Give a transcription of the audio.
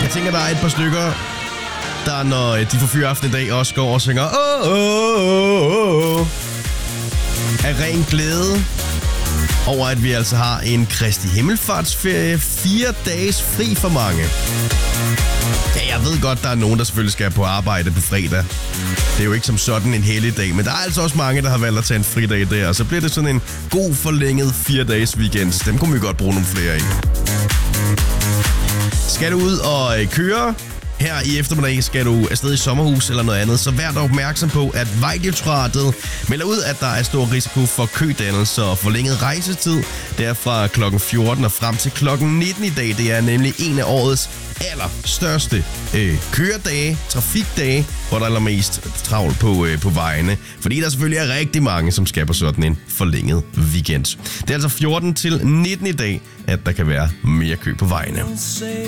Jeg tænker, der er et par stykker, der når de får fyraften i dag, også går og synger af ren glæde over, at vi altså har en Kristi Himmelfartsferie. 4 dages fri for mange. Ja, jeg ved godt, der er nogen, der selvfølgelig skal på arbejde på fredag. Det er jo ikke som sådan en helligdag, men der er altså også mange, der har valgt at tage en fridag der, og så bliver det sådan en god forlænget 4 dages weekend. Dem kunne vi godt bruge nogle flere i. Skal du ud og køre her i eftermiddag, skal du afsted i sommerhus eller noget andet, så vær dog opmærksom på, at Vejdirektoratet melder ud, at der er stor risiko for kødannelse og forlænget rejsetid. Det er fra kl. 14 og frem til kl. 19 i dag. Det er nemlig en af årets allerstørste køredage, trafikdage, hvor der er allermest travlt på vejene. Fordi der selvfølgelig er rigtig mange, som skal på sådan en forlænget weekend. Det er altså 14 til 19 i dag, at der kan være mere kø på vejene.